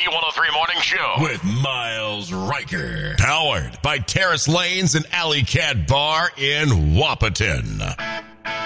Z103 Morning Show with Miles Riker. Powered by Terrace Lanes and Alley Cat Bar in Wahpeton.